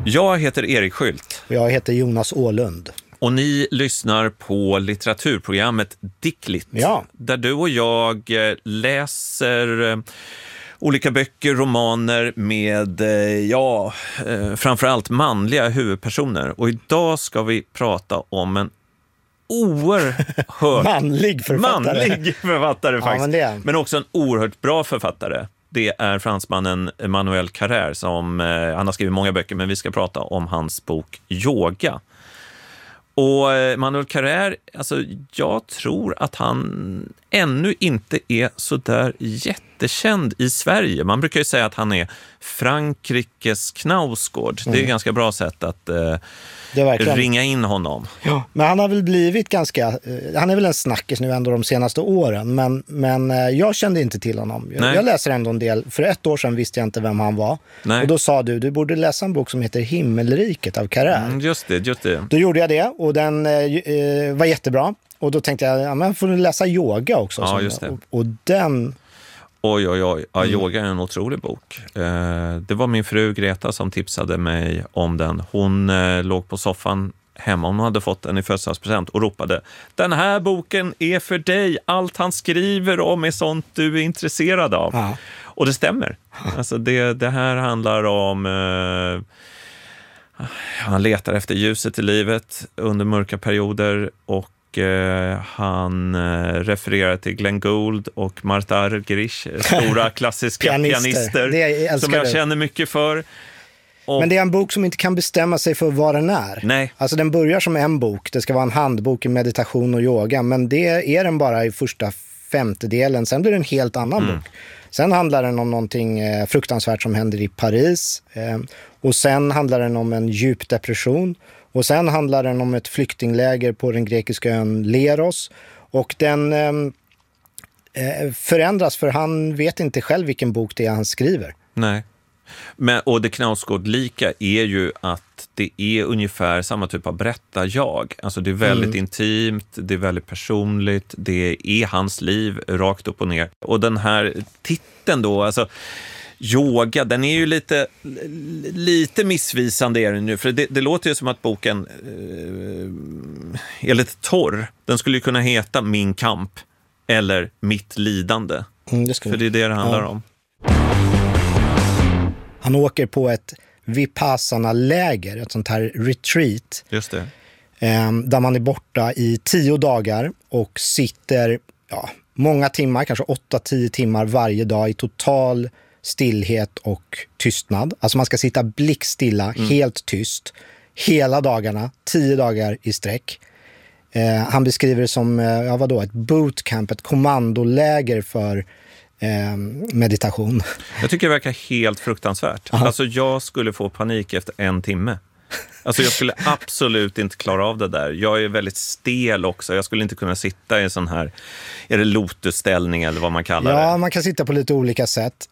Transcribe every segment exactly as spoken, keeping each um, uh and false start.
Jag heter Erik Skylt. Och jag heter Jonas Åhlund. Och ni lyssnar på litteraturprogrammet Dickligt. Ja. Där du och jag läser olika böcker, romaner med, ja, framförallt manliga huvudpersoner. Och idag ska vi prata om en oerhört manlig författare. Manlig författare faktiskt. Ja, men, det... men också en oerhört bra författare. Det är fransmannen Emmanuel Carrère som, eh, han har skrivit många böcker, men vi ska prata om hans bok Yoga. Och Emmanuel Carrère, alltså jag tror att han ännu inte är så där jättekänd i Sverige. Man brukar ju säga att han är Frankrikes Knausgård. Mm. Det är ett ganska bra sätt att eh, ringa in honom. Ja, men han har väl blivit ganska, eh, han är väl en snackis nu ändå de senaste åren, men, men eh, jag kände inte till honom. Jag, jag läser ändå en del, för ett år sedan visste jag inte vem han var. Nej. Och då sa du, du borde läsa en bok som heter Himmelriket av Carrère. Mm, just det, just det. Då gjorde jag det och den eh, var jättebra. Och då tänkte jag, ja, men får du läsa yoga också? Ja, just det. Och, och den... Oj, oj, oj. Ja, yoga är en otrolig bok. Eh, det var min fru Greta som tipsade mig om den. Hon eh, låg på soffan hemma. Hon hade fått den i födelsedagspresent och ropade: den här boken är för dig. Allt han skriver om är sånt du är intresserad av. Ja. Och det stämmer. Alltså det, det här handlar om... Eh, han letar efter ljuset i livet under mörka perioder och han refererar till Glenn Gould och Martha Argerich, stora klassiska pianister, pianister jag som jag det. känner mycket för. Och... Men det är en bok som inte kan bestämma sig för vad den är. Nej. Alltså den börjar som en bok, det ska vara en handbok i meditation och yoga, men det är den bara i första femtedelen, sen blir det en helt annan mm. bok. Sen handlar den om någonting fruktansvärt som händer i Paris och sen handlar den om en djup depression. Och sen handlar den om ett flyktingläger på den grekiska ön Leros. Och den eh, förändras för han vet inte själv vilken bok det är han skriver. Nej. Men, och det Knausgård-lika är ju att det är ungefär samma typ av berättar-jag. Alltså det är väldigt mm. intimt, det är väldigt personligt, det är hans liv rakt upp och ner. Och den här titeln då, alltså... Yoga, den är ju lite lite missvisande är den nu, för det, det låter ju som att boken eh, är lite torr. Den skulle ju kunna heta Min kamp eller Mitt lidande. Mm, det för det är det det handlar ja. om. Han åker på ett Vipassana-läger, ett sånt här retreat. Just det. Eh, där man är borta i tio dagar och sitter ja, många timmar, kanske åtta, tio timmar varje dag i total stillhet och tystnad. Alltså man ska sitta blickstilla, mm. helt tyst, hela dagarna, tio dagar i sträck. Eh, han beskriver det som ja, vadå, ett bootcamp, ett kommandoläger för eh, meditation. Jag tycker det verkar helt fruktansvärt. Aha. Alltså jag skulle få panik efter en timme. Alltså jag skulle absolut inte klara av det där. Jag är väldigt stel också. Jag skulle inte kunna sitta i en sån här, är det lotusställning eller vad man kallar ja, det? Ja, man kan sitta på lite olika sätt.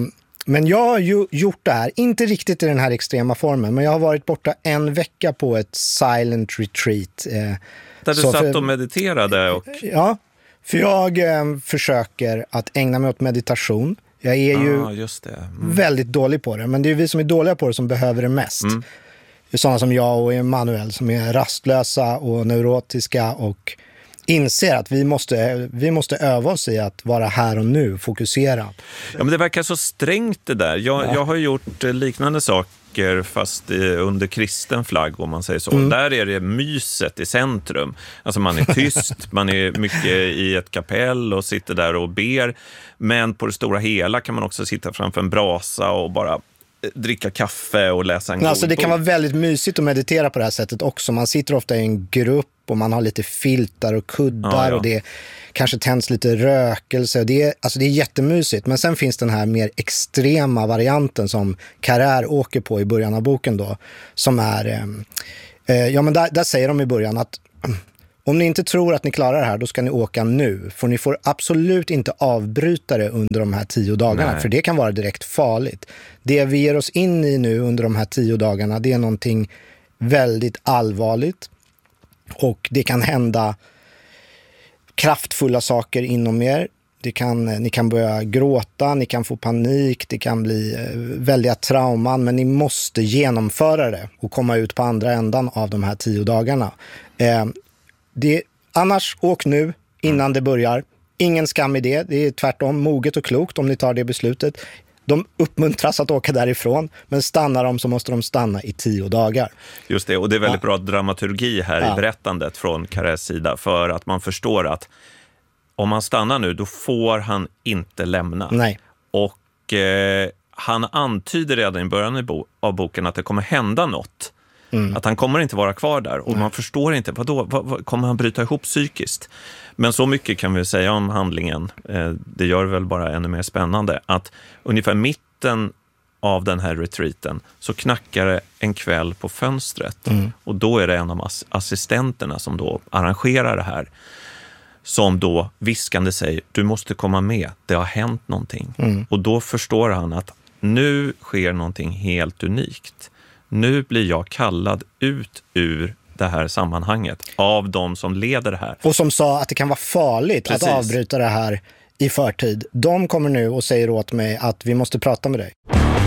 Men jag har ju gjort det här, inte riktigt i den här extrema formen, men jag har varit borta en vecka på ett silent retreat. Där du Så satt för, och mediterade? Och... Ja, för jag eh, försöker att ägna mig åt meditation. Jag är ju ah, just det. Mm. väldigt dålig på det, men det är vi som är dåliga på det som behöver det mest. Mm. Det är sådana som jag och Emmanuel som är rastlösa och neurotiska och inser att vi måste, vi måste öva oss i att vara här och nu, fokusera. Ja, men det verkar så strängt det där. Jag, ja. jag har gjort liknande saker fast under kristen flagg om man säger så. Mm. Där är det myset i centrum. Alltså man är tyst, man är mycket i ett kapell och sitter där och ber. Men på det stora hela kan man också sitta framför en brasa och bara dricka kaffe och läsa en god alltså, det bok. kan vara väldigt mysigt att meditera på det här sättet också. Man sitter ofta i en grupp och man har lite filtar och kuddar ja, ja. och det kanske tänds lite rökelse. Det är, alltså det är jättemysigt. Men sen finns den här mer extrema varianten som Carrère åker på i början av boken då. Som är, eh, ja men där, där säger de i början att om ni inte tror att ni klarar det här, då ska ni åka nu. För ni får absolut inte avbryta det under de här tio dagarna. Nej. För det kan vara direkt farligt. Det vi ger oss in i nu under de här tio dagarna, det är någonting väldigt allvarligt. Och det kan hända kraftfulla saker inom er. det kan, ni kan börja gråta, ni kan få panik, det kan bli eh, väldiga trauman, men ni måste genomföra det och komma ut på andra ändan av de här tio dagarna. Eh, det, annars, åk nu innan det börjar. Ingen skam i det, det är tvärtom moget och klokt om ni tar det beslutet. De uppmuntras att åka därifrån, men stannar de så måste de stanna i tio dagar. Just det, och det är väldigt ja. bra dramaturgi här ja. i berättandet från Carrés sida, för att man förstår att om han stannar nu, då får han inte lämna. Nej. Och eh, han antyder redan i början av boken att det kommer hända något. Mm. Att han kommer inte vara kvar där. Och Nej. man förstår inte, vadå, vad, vad, kommer han bryta ihop psykiskt? Men så mycket kan vi säga om handlingen. Eh, det gör väl bara ännu mer spännande. Att ungefär mitten av den här retreaten så knackar det en kväll på fönstret. Mm. Och då är det en av ass- assistenterna som då arrangerar det här. Som då viskande säger, du måste komma med, det har hänt någonting. Mm. Och då förstår han att nu sker någonting helt unikt. Nu blir jag kallad ut ur det här sammanhanget av de som leder det här. Och som sa att det kan vara farligt Precis. att avbryta det här i förtid. De kommer nu och säger åt mig att vi måste prata med dig.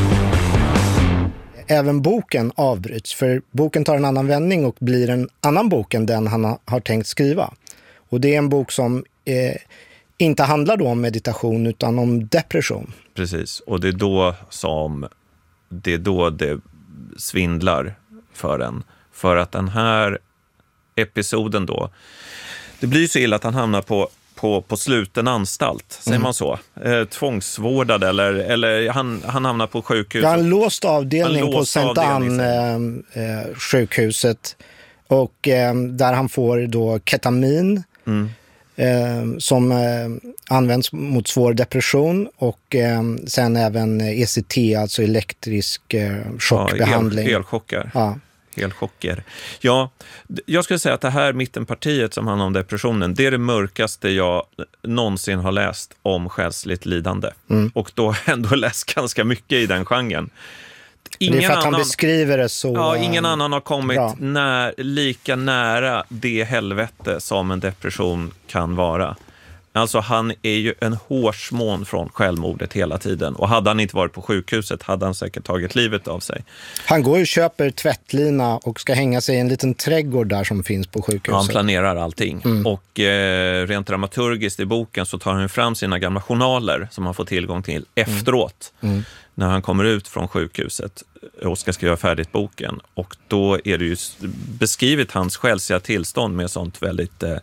Även boken avbryts, för boken tar en annan vändning och blir en annan bok än den han har tänkt skriva. Och det är en bok som eh, inte handlar då om meditation utan om depression. Precis, och det är då som det är då det svindlar för en. För att den här episoden då, det blir ju så illa att han hamnar på, på, på sluten anstalt, säger mm. man så? Eh, tvångsvårdad eller, eller han, han hamnar på sjukhus. Ja, en låst avdelning han på Saint Anne eh, sjukhuset och eh, där han får då ketamin mm. eh, som eh, används mot svår depression och eh, sen även E C T, alltså elektrisk eh, chockbehandling. Ja, el, elchockar. Ja. Elchocker. Ja, jag skulle säga att det här mittenpartiet som handlar om depressionen, det är det mörkaste jag någonsin har läst om själsligt lidande. Mm. Och då har jag ändå läst ganska mycket i den genren. Ingen det är för att han annan, beskriver det så Ja, ingen annan har kommit när, lika nära det helvete som en depression kan vara. Alltså han är ju en hårsmån från självmordet hela tiden. Och hade han inte varit på sjukhuset hade han säkert tagit livet av sig. Han går och köper tvättlina och ska hänga sig i en liten trädgård där som finns på sjukhuset. Ja, han planerar allting. Mm. Och eh, rent dramaturgiskt i boken så tar han fram sina gamla journaler som han får tillgång till efteråt. Mm. Mm. När han kommer ut från sjukhuset och ska skriva färdigt boken. Och då är det ju beskrivit hans själsliga tillstånd med sånt väldigt... Eh,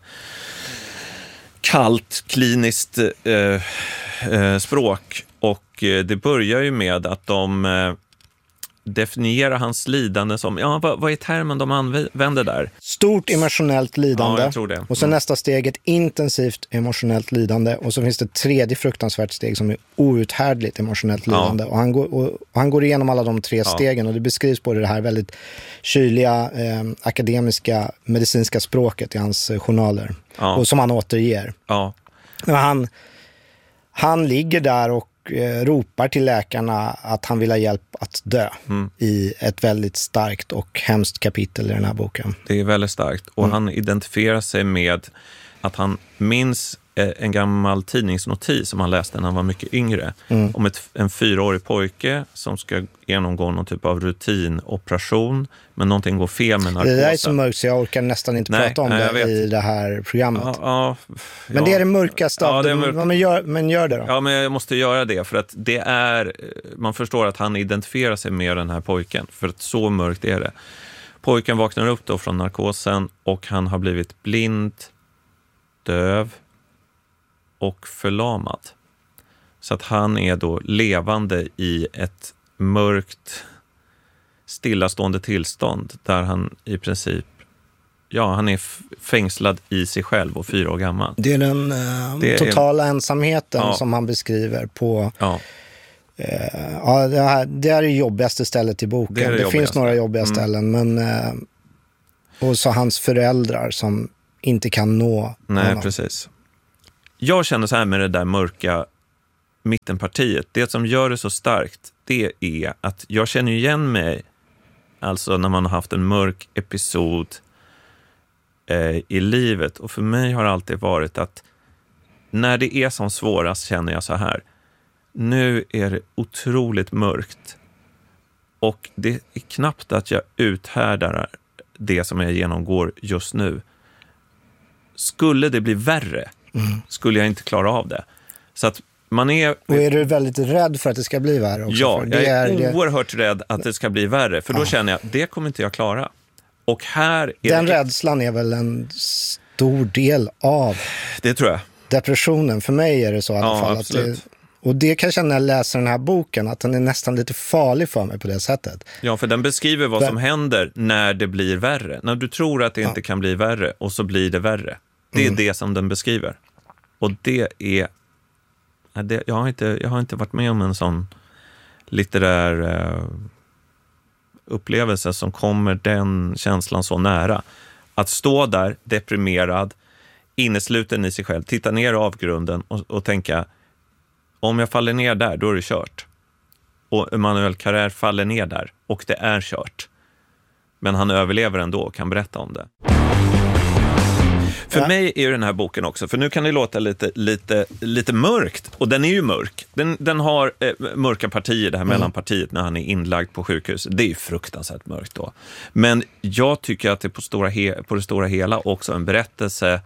kallt, kliniskt eh, eh, språk och eh, det börjar ju med att de eh, definierar hans lidande som, ja vad, vad är termen de använder där? Stort emotionellt lidande. Ja, jag tror det. Och sen mm. nästa steg ett intensivt emotionellt lidande och så finns det ett tredje fruktansvärt steg som är outhärdligt emotionellt lidande. Ja. Och, han går, och, och han går igenom alla de tre ja. stegen och det beskrivs på det här väldigt kyliga eh, akademiska medicinska språket i hans eh, journaler. Ja. Och som han återger. Ja. Men han, han ligger där och eh, ropar till läkarna att han vill ha hjälp att dö mm. i ett väldigt starkt och hemskt kapitel i den här boken. Det är väldigt starkt och mm. han identifierar sig med att han minns en gammal tidningsnotis som han läste när han var mycket yngre mm. om ett, en fyraårig pojke som ska genomgå någon typ av rutinoperation men någonting går fel med narkosen. Det där är så mörkt så jag orkar nästan inte nej, prata om nej, det i det här programmet. Ja, ja, men ja. det är det mörkaste av ja, det. Är mörk... men, gör, men gör det då. Ja, men jag måste göra det för att det är, man förstår att han identifierar sig med den här pojken för att så mörkt är det. Pojken vaknar upp då från narkosen och han har blivit blind, döv och förlamad. Så att han är då levande i ett mörkt stillastående tillstånd där han i princip ja, han är fängslad i sig själv och fyra år gammal. Det är den eh, det totala är, ensamheten ja. som han beskriver på ja. eh, ja, det, här, det är det jobbigaste stället i boken. Det, det, det finns några jobbiga mm. ställen men eh, och så hans föräldrar som inte kan nå Nej, honom. Precis. Jag känner så här med det där mörka mittenpartiet. Det som gör det så starkt, det är att jag känner igen mig, alltså när man har haft en mörk episod eh, i livet. Och för mig har det alltid varit att när det är som svårast känner jag så här. Nu är det otroligt mörkt. Och det är knappt att jag uthärdar det som jag genomgår just nu. Skulle det bli värre, mm. skulle jag inte klara av det. Så att man är... Och är du väldigt rädd för att det ska bli värre också? Ja, det jag är, är oerhört det... rädd att det ska bli värre. För då ja. känner jag, det kommer inte jag klara. Och här är Den det... rädslan är väl en stor del av... Det tror jag. Depressionen, för mig är det så i alla ja, fall. Att det, och det kan jag känna när jag läser den här boken, att den är nästan lite farlig för mig på det sättet. Ja, för den beskriver vad för... som händer när det blir värre. När du tror att det ja. inte kan bli värre och så blir det värre. Det är mm. det som den beskriver. Och det är... Det, jag, har inte, jag har inte varit med om en sån litterär uh, upplevelse som kommer den känslan så nära. Att stå där deprimerad, innesluten i sig själv, titta ner i avgrunden och, och tänka, om jag faller ner där, då är det kört. Och Emmanuel Carrère faller ner där och det är kört. Men han överlever ändå och kan berätta om det. För ja. mig är den här boken också, för nu kan det låta lite, lite, lite mörkt, och den är ju mörk. Den, den har eh, mörka partier, det här mm. mellanpartiet när han är inlagd på sjukhus. Det är ju fruktansvärt mörkt då. Men jag tycker att det på, stora he- på det stora hela också en berättelse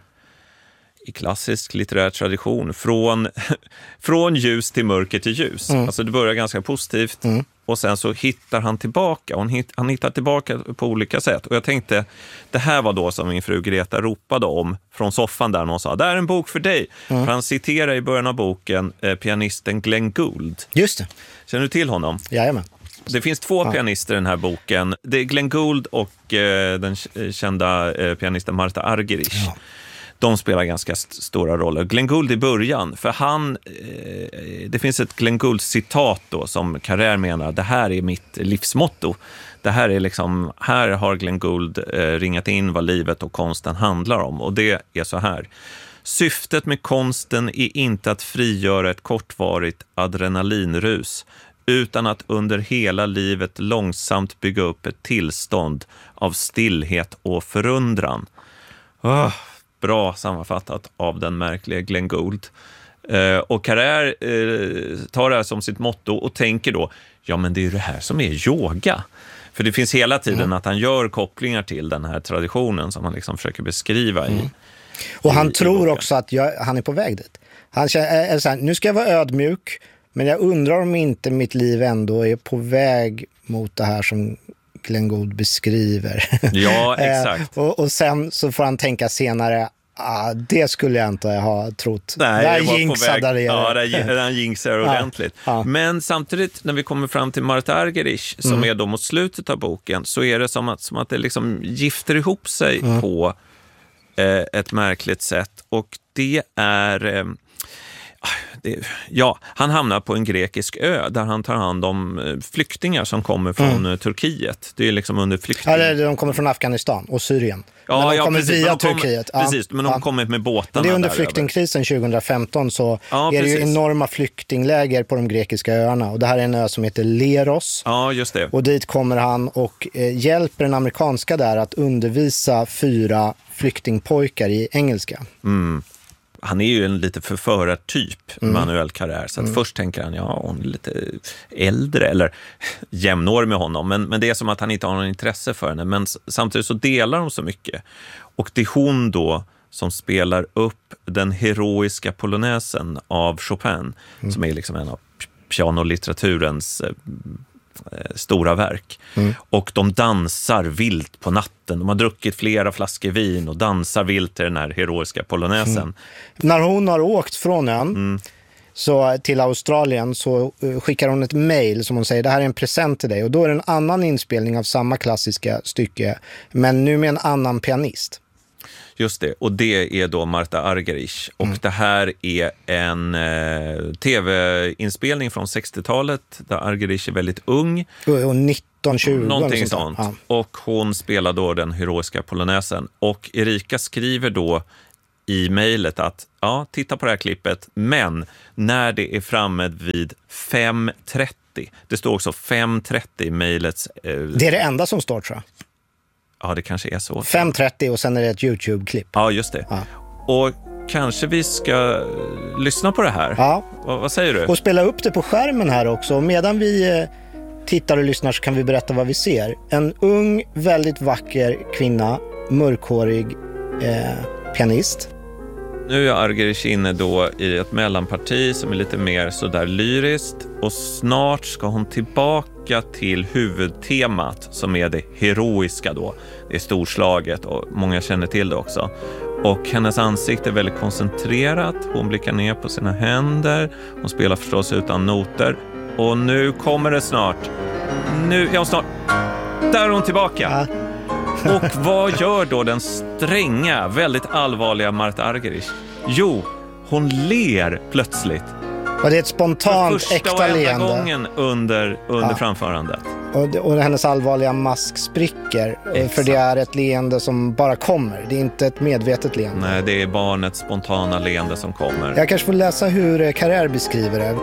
i klassisk litterär tradition. Från, från ljus till mörker till ljus. Mm. Alltså det börjar ganska positivt. Mm. Och sen så hittar han tillbaka. Och han, hitt, han hittar tillbaka på olika sätt. Och jag tänkte, det här var då som min fru Greta ropade om från soffan där någon sa, det är en bok för dig. Mm. För han citerar i början av boken eh, pianisten Glenn Gould. Just det. Känner du till honom? Jajamän. Det finns två ja. pianister i den här boken. Det är Glenn Gould och eh, den kända eh, pianisten Martha Argerich. Ja. De spelar ganska st- stora roller. Glenn Gould i början, för han, eh, det finns ett Glenn Gould-citat då som Carrère menar, det här är mitt livsmotto. Det här är liksom, här har Glenn Gould eh, ringat in vad livet och konsten handlar om. Och det är så här. Syftet med konsten är inte att frigöra ett kortvarigt adrenalinrus, utan att under hela livet långsamt bygga upp ett tillstånd av stillhet och förundran. Oh. Bra sammanfattat av den märkliga Glenn Gould. Eh, och Carrère eh, tar det här som sitt motto och tänker då, ja men det är ju det här som är yoga. För det finns hela tiden mm. att han gör kopplingar till den här traditionen som han liksom försöker beskriva mm. i. Och han i, tror i också att jag, han är på väg dit. Han känner, är så här, nu ska jag vara ödmjuk, men jag undrar om inte mitt liv ändå är på väg mot det här som Glenn Gould beskriver. Ja, exakt. och, och sen så får han tänka senare, ah, det skulle jag inte ha trott. Nej, där jag jinxade det. Ja, där, där jinxar ordentligt. Ja, ja. Men samtidigt, när vi kommer fram till Martha Argerich, som mm. är då mot slutet av boken, så är det som att, som att det liksom gifter ihop sig mm. på eh, ett märkligt sätt. Och det är... Eh, Det, ja, han hamnar på en grekisk ö där han tar hand om flyktingar som kommer från mm. Turkiet. Det är liksom under flykting... Ja, de kommer från Afghanistan och Syrien. Ja, men de ja, kommer precis, via de kommer, Turkiet. Precis, ja, men de ja. kommer med båtarna. Det är under flyktingkrisen tjugohundrafemton så ja, är det ju enorma flyktingläger på de grekiska öarna. Och det här är en ö som heter Leros. Ja, just det. Och dit kommer han och eh, hjälper den amerikanska där att undervisa fyra flyktingpojkar i engelska. Mm. Han är ju en lite förförartyp, mm. Emmanuel Carrère. Så att mm. först tänker han, ja, hon är lite äldre eller jämnår med honom. Men, men det är som att han inte har någon intresse för henne. Men samtidigt så delar de så mycket. Och det är hon då som spelar upp den heroiska polonäsen av Chopin. Mm. Som är liksom en av pianolitteraturens eh, stora verk. Mm. Och de dansar vilt på natten. De har druckit flera flaskor vin och dansar vilt till den här heroiska polonäsen. Mm. När hon har åkt från ön mm. så till Australien så skickar hon ett mejl som hon säger, det här är en present till dig. Och då är det en annan inspelning av samma klassiska stycke, men nu med en annan pianist. Just det, och det är då Martha Argerich. Och mm. det här är en eh, tv-inspelning från sextiotalet där Argerich är väldigt ung. Och nitton tjugo. Någonting sånt. Ja. Och hon spelar då den heroiska polonäsen. Och Erika skriver då i mejlet att ja, titta på det här klippet, men när det är framme vid fem trettio. Det står också fem trettio i mejlets... Eh, det är det enda som står, tror jag. Ja, det kanske är så. fem trettio och sen är det ett YouTube-klipp. Ja, just det. Ja. Och kanske vi ska lyssna på det här. Ja. Vad, vad säger du? Och spela upp det på skärmen här också. Och medan vi eh, tittar och lyssnar så kan vi berätta vad vi ser. En ung, väldigt vacker kvinna, mörkhårig eh, pianist. Nu är Argerich inne då i ett mellanparti som är lite mer sådär lyriskt. Och snart ska hon tillbaka till huvudtemat som är det heroiska då. Det är storslaget och många känner till det också. Och hennes ansikte är väldigt koncentrerat. Hon blickar ner på sina händer. Hon spelar förstås utan noter. Och nu kommer det snart. Nu är hon snart. Där är hon tillbaka. Ja. Och vad gör då den stränga, väldigt allvarliga Martha Argerich? Jo, hon ler plötsligt. Och det är ett spontant, För äkta första och enda leende. gången under, under Ja. framförandet. Och, och hennes allvarliga mask spricker. Exakt. För det är ett leende som bara kommer. Det är inte ett medvetet leende. Nej, det är barnets spontana leende som kommer. Jag kanske får läsa hur Carrère beskriver det.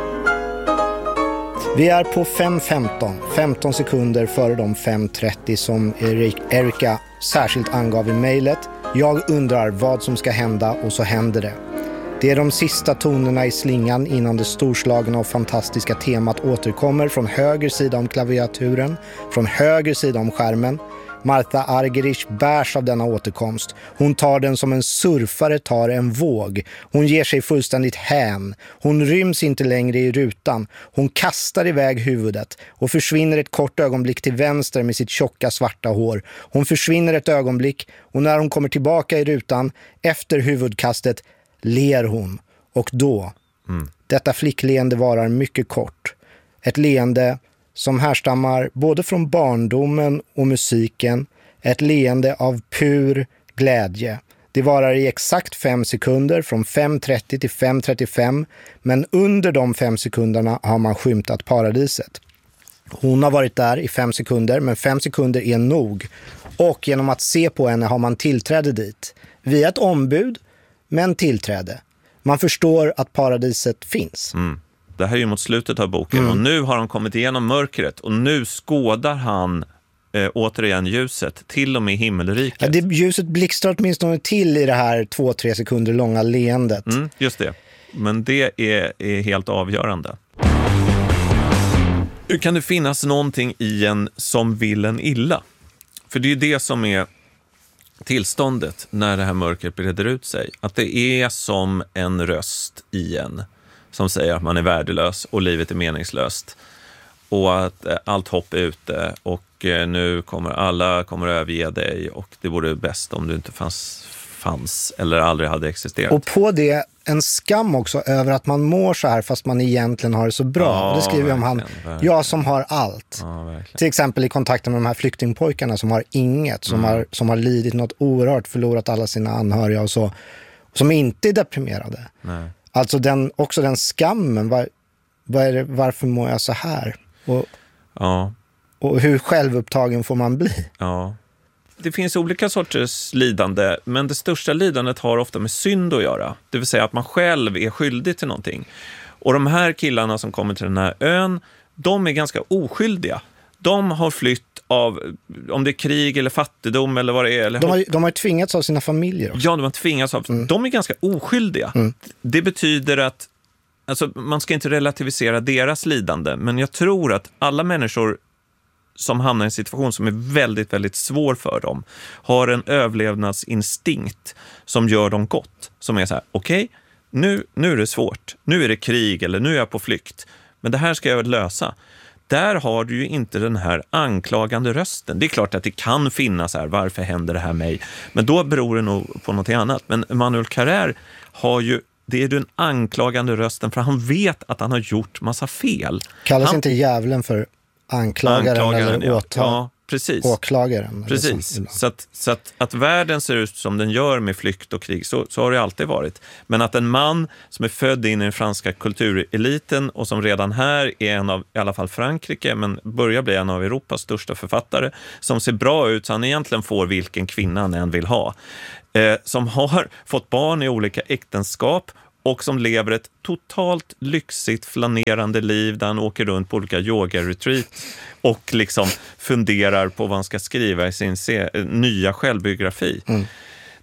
Vi är på fem femton, femton sekunder före de fem trettio som Erika särskilt angav i mejlet. Jag undrar vad som ska hända och så händer det. Det är de sista tonerna i slingan innan det storslagna och fantastiska temat återkommer från höger sida om klaviaturen, från höger sida om skärmen. Martha Argerich bärs av denna återkomst. Hon tar den som en surfare tar en våg. Hon ger sig fullständigt hän. Hon ryms inte längre i rutan. Hon kastar iväg huvudet och försvinner ett kort ögonblick till vänster med sitt tjocka svarta hår. Hon försvinner ett ögonblick och när hon kommer tillbaka i rutan efter huvudkastet ler hon. Och då, mm. detta flickleende varar mycket kort. Ett leende som härstammar både från barndomen och musiken, ett leende av pur glädje. Det varar i exakt fem sekunder, från fem trettio till fem trettiofem, men under de fem sekunderna har man skymtat paradiset. Hon har varit där i fem sekunder, men fem sekunder är nog. Och genom att se på henne har man tillträde dit. Via ett ombud, men tillträde. Man förstår att paradiset finns. Mm. Det här är ju mot slutet av boken mm. och nu har han kommit igenom mörkret och nu skådar han eh, återigen ljuset, till och med himmelriket. Ja, det, ljuset blixtrar åtminstone till i det här två, tre sekunder långa leendet. Mm, just det. Men det är, är helt avgörande. Hur kan det finnas någonting i en som vill en illa? För det är det som är tillståndet när det här mörkret breder ut sig. Att det är som en röst i en som säger att man är värdelös och livet är meningslöst. Och att allt hopp är ute och nu kommer alla kommer att överge dig och det vore bäst om du inte fanns, fanns eller aldrig hade existerat. Och på det en skam också över att man mår så här fast man egentligen har det så bra. Ja, det skriver om han, verkligen. jag som har allt. Ja, till exempel i kontakten med de här flyktingpojkarna som har inget, som, mm. har, som har lidit något oerhört, förlorat alla sina anhöriga och så, som inte är deprimerade. Nej. Alltså den, också den skammen, var, var är det, varför mår jag så här? Och, ja. och hur självupptagen får man bli? Ja. Det finns olika sorters lidande, men det största lidandet har ofta med synd att göra. Det vill säga att man själv är skyldig till någonting. Och de här killarna som kommer till den här ön, de är ganska oskyldiga. De har flytt av, om det är krig eller fattigdom eller vad det är. Eller de, har, de har tvingats av sina familjer också. Ja, de har tvingats av. Mm. De är ganska oskyldiga. Mm. Det betyder att alltså, man ska inte relativisera deras lidande, men jag tror att alla människor som hamnar i en situation som är väldigt, väldigt svår för dem har en överlevnadsinstinkt som gör dem gott. Som är så här, okej, okay, nu, nu är det svårt. Nu är det krig eller nu är jag på flykt. Men det här ska jag lösa. Där har du ju inte den här anklagande rösten. Det är klart att det kan finnas här, varför händer det här mig? Men då beror det nog på något annat. Men Emmanuel Carrère har ju, det är den anklagande rösten för han vet att han har gjort massa fel. Kallas han, inte djävulen för anklagaren, anklagaren eller åtal? Ja, precis. Åklagaren. Precis. Så, att, så att, att världen ser ut som den gör med flykt och krig, så, så har det alltid varit. Men att en man som är född in i den franska kultureliten och som redan här är en av, i alla fall Frankrike, men börjar bli en av Europas största författare, som ser bra ut så han egentligen får vilken kvinna han än vill ha. Eh, som har fått barn i olika äktenskap och som lever ett totalt lyxigt, flanerande liv där han åker runt på olika yoga-retreat och liksom funderar på vad han ska skriva i sin se- nya självbiografi. Mm.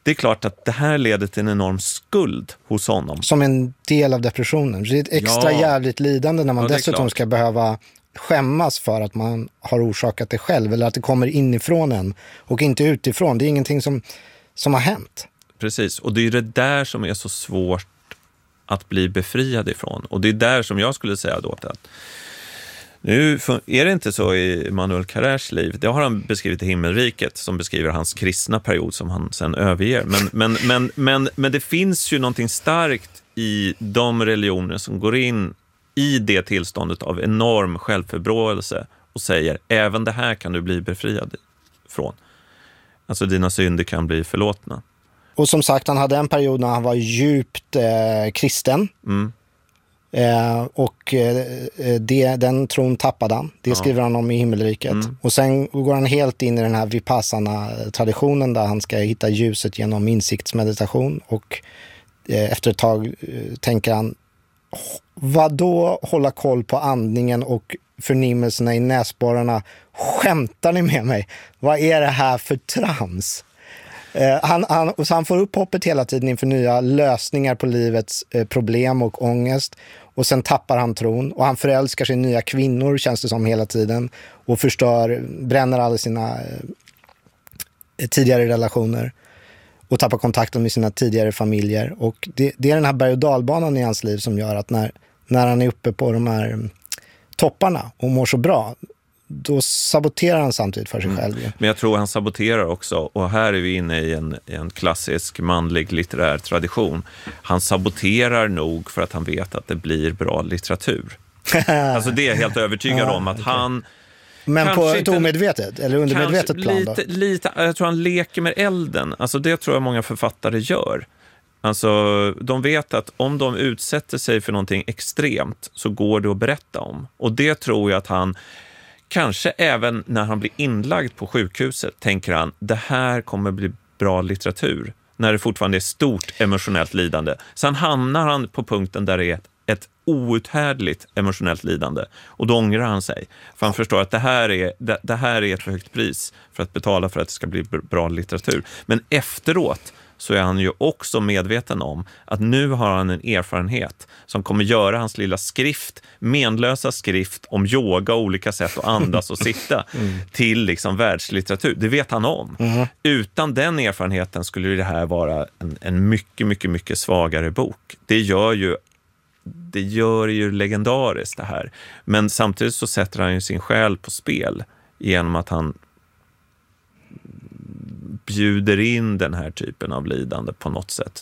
det är klart att det här leder till en enorm skuld hos honom. Som en del av depressionen. Det är ett extra ja. jävligt lidande när man ja, dessutom ska behöva skämmas för att man har orsakat det själv, eller att det kommer inifrån en och inte utifrån. Det är ingenting som, som har hänt. Precis, och det är det där som är så svårt att bli befriad ifrån. Och det är där som jag skulle säga då att nu är det inte så i Emmanuel Carrères liv. Det har han beskrivit i Himmelriket, som beskriver hans kristna period som han sen överger. Men, men, men, men, men det finns ju någonting starkt i de religioner som går in i det tillståndet av enorm självförbråelse och säger, även det här kan du bli befriad från. Alltså dina synder kan bli förlåtna. Och som sagt, han hade en period när han var djupt eh, kristen. Mm. Eh, och eh, det, den tron tappade han. Det skriver ja. han om i Himmelriket. Mm. Och sen går han helt in i den här Vipassana-traditionen där han ska hitta ljuset genom insiktsmeditation. Och eh, efter ett tag eh, tänker han, vad då hålla koll på andningen och förnimmelserna i näsborrarna? Skämtar ni med mig? Vad är det här för trams? Eh, han, han, och så han får upp hoppet hela tiden inför nya lösningar på livets eh, problem och ångest. Och sen tappar han tron. Och han förälskar sig nya kvinnor, känns det som, hela tiden. Och förstör, bränner alla sina eh, tidigare relationer. Och tappar kontakten med sina tidigare familjer. Och det, det är den här berg- och dalbanan i hans liv som gör att när, när han är uppe på de här topparna och mår så bra, då saboterar han samtidigt för sig själv. Mm. Men jag tror han saboterar också, och här är vi inne i en, en klassisk manlig litterär tradition. Han saboterar nog för att han vet att det blir bra litteratur. Alltså det är jag helt övertygad ja, om att okay. han... Men på ett omedvetet eller undermedvetet plan då? Lite, lite, jag tror han leker med elden. Alltså det tror jag många författare gör. Alltså de vet att om de utsätter sig för någonting extremt så går det att berätta om. Och det tror jag att han... Kanske även när han blir inlagd på sjukhuset tänker han, det här kommer bli bra litteratur. När det fortfarande är stort emotionellt lidande. Sen hamnar han på punkten där det är ett, ett outhärdligt emotionellt lidande. Och då ångrar han sig. För han förstår att det här, är, det, det här är ett för högt pris för att betala för att det ska bli bra litteratur. Men efteråt så är han ju också medveten om att nu har han en erfarenhet som kommer göra hans lilla skrift, menlösa skrift om yoga och olika sätt att andas och sitta mm. till liksom världslitteratur. Det vet han om. Mm. Utan den erfarenheten skulle det här vara en, en mycket, mycket, mycket svagare bok. Det gör ju det gör ju legendariskt det här. Men samtidigt så sätter han ju sin själ på spel genom att han bjuder in den här typen av lidande på något sätt.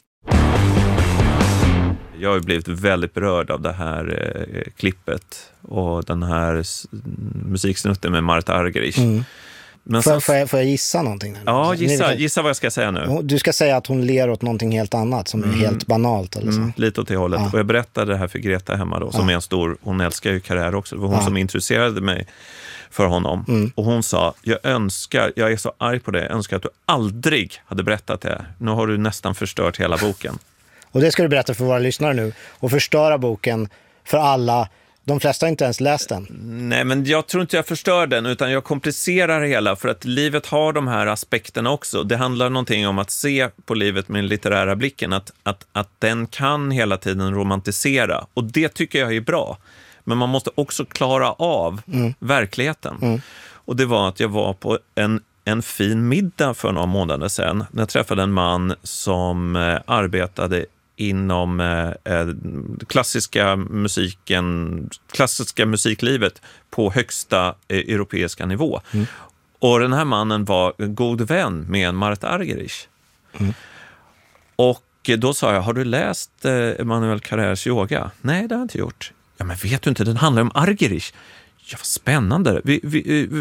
Jag har ju blivit väldigt berörd av det här eh, klippet och den här s- musiksnutten med Marta Argerich. Mm. Men får, så... får, jag, får jag gissa någonting? Där? Ja, gissa, gissa vad jag ska säga nu. Du ska säga att hon ler åt någonting helt annat som är mm. helt banalt. Eller så. Mm, lite åt det hållet. Ja. Och jag berättade det här för Greta hemma då, som ja. är en stor, hon älskar ju Carrère också. Det var hon ja. som introducerade mig för honom. Mm. Och hon sa, jag önskar, jag är så arg på det, jag önskar att du aldrig hade berättat det. Nu har du nästan förstört hela boken. Och det ska du berätta för våra lyssnare nu. Och förstöra boken för alla. De flesta har inte ens läst den. Nej, men jag tror inte jag förstör den, utan jag komplicerar det hela. För att livet har de här aspekterna också. Det handlar någonting om att se på livet med den litterära blicken. Att, att, att den kan hela tiden romantisera. Och det tycker jag är bra. Men man måste också klara av mm. verkligheten. Mm. Och det var att jag var på en, en fin middag för några månader sedan. När jag träffade en man som eh, arbetade inom eh, klassiska musiken, klassiska musiklivet på högsta eh, europeiska nivå. Mm. Och den här mannen var god vän med Marta Argerich. Mm. Och då sa jag, har du läst eh, Emmanuel Carrères yoga? Nej, det har jag inte gjort. Ja, men vet du inte, den handlar om Argerich. Ja, vad spännande. Vi, vi, vi, vi,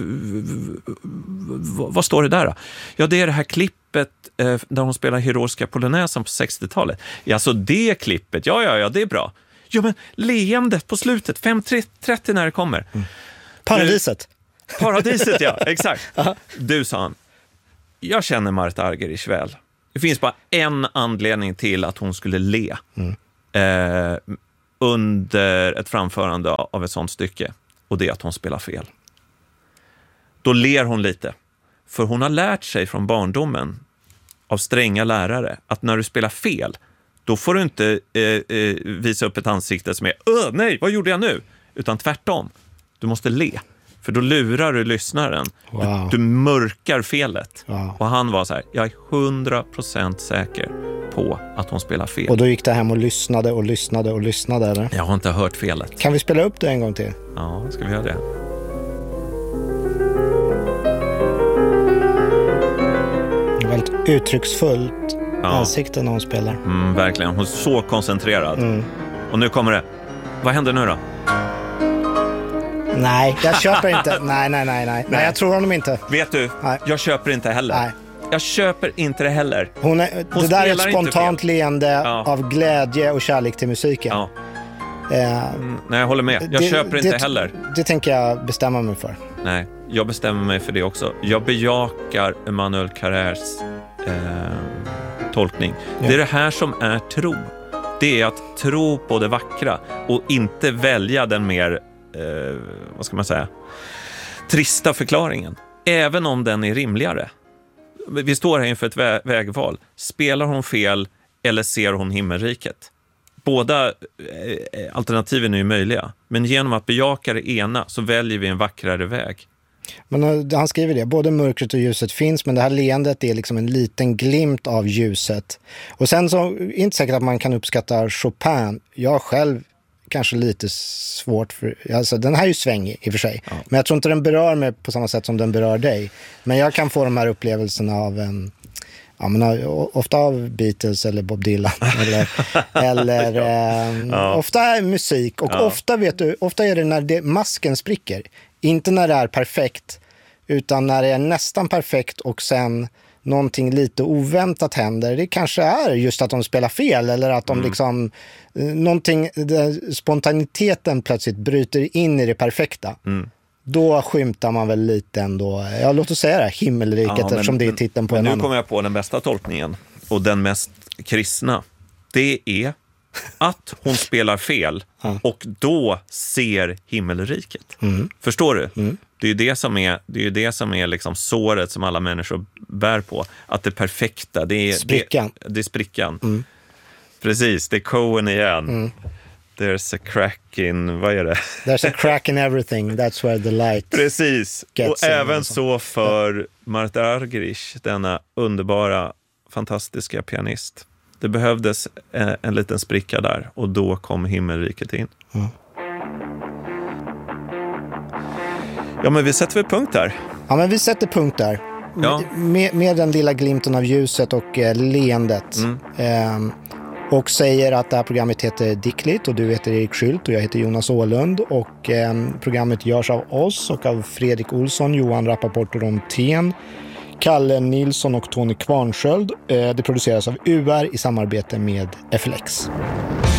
vad, vad står det där då? Ja, det är det här klippet eh, där hon spelar heroiska polonäsen på sextiotalet. Ja, så det klippet, ja, ja, ja, det är bra. Ja, men leendet på slutet, fem trettio när det kommer. Mm. Paradiset. Du, paradiset, ja, exakt. Du, sa han, jag känner Marta Argerich väl. Det finns bara en anledning till att hon skulle le. Mm. Eh, under ett framförande av ett sånt stycke, och det är att hon spelar fel. Då ler hon lite, för hon har lärt sig från barndomen av stränga lärare att när du spelar fel, då får du inte eh, eh, visa upp ett ansikte som är Åh, nej, vad gjorde jag nu? Utan tvärtom, du måste le. För då lurar du lyssnaren. Wow. Du, du mörkar felet. Wow. Och han var så här, jag är hundra procent säker på att hon spelar fel. Och då gick det hem och lyssnade och lyssnade och lyssnade, eller? Jag har inte hört felet. Kan vi spela upp det en gång till? Ja, ska vi göra det? Väldigt uttrycksfullt Ja. ansikte när hon spelar. Mm, verkligen, hon är så koncentrerad. Mm. Och nu kommer det. Vad händer nu då? Nej, jag köper inte. Nej, nej, nej, nej. Nej, Nej. jag tror honom inte. Vet du, Nej. jag köper inte heller. Nej. Jag köper inte det heller. Hon är, Hon det där är ett spelar inte spontant fel. leende Ja. av glädje och kärlek till musiken. Ja, Eh, mm, nej, jag håller med. Jag det- köper inte det, heller. Det tänker jag bestämma mig för. Nej, jag bestämmer mig för det också. Jag bejakar Emmanuel Carrères eh, tolkning. Ja. Det är det här som är tro. Det är att tro på det vackra och inte välja den mer, eh, vad ska man säga, trista förklaringen. Även om den är rimligare. Vi står här inför ett vä- vägval. Spelar hon fel eller ser hon himmelriket? Båda eh, alternativen är ju möjliga. Men genom att bejaka det ena så väljer vi en vackrare väg. Men eh, han skriver det, både mörkret och ljuset finns, men det här leendet är liksom en liten glimt av ljuset. Och sen så är det inte säkert att man kan uppskatta Chopin. Jag själv kanske lite svårt för, alltså den här är ju svängig i och för sig. Ja. Men jag tror inte den berör mig på samma sätt som den berör dig. Men jag kan få de här upplevelserna av en, ja, men ofta av Beatles eller Bob Dylan eller, eller eh, Ja. ofta är musik och Ja. ofta vet du, ofta är det när det, masken spricker. Inte när det är perfekt, utan när det är nästan perfekt och sen någonting lite oväntat händer. Det kanske är just att de spelar fel eller att de Mm. liksom eh, någonting, där spontaniteten plötsligt bryter in i det perfekta. Mm. Då skymtar man väl lite ändå, ja, låt oss säga det, himmelriket, Ja, men- eftersom det är titeln på Men en nu annan. kommer jag på den bästa tolkningen och den mest kristna. Det är att hon spelar fel Ja. och då ser himmelriket. Mm. Förstår du? Mm. Det är ju det som är, det är, ju det som är liksom såret som alla människor bär på. Att det perfekta, det är Sprickan. Det, det är sprickan. Mm. Precis, det är Cohen igen. Mm. There's a crack in, vad är det? There's a crack in everything, that's where the light... Precis, Gets och in även och så. så för Martha Argerich, denna underbara, fantastiska pianist. Det behövdes en, en liten spricka där och då kom himmelriket in. Mm. Ja, men vi sätter väl punkt där. Ja, men vi sätter punkt där. Ja. Med, med den lilla glimten av ljuset och eh, leendet. Mm. Ehm, och säger att det här programmet heter Dickligt och du heter Erik Skylt och jag heter Jonas Åhlund. Och ehm, programmet görs av oss och av Fredrik Olsson, Johan Rappaport och Ron Thien, Kalle Nilsson och Tony Kvarnsköld. Eh, det produceras av U R i samarbete med F L X.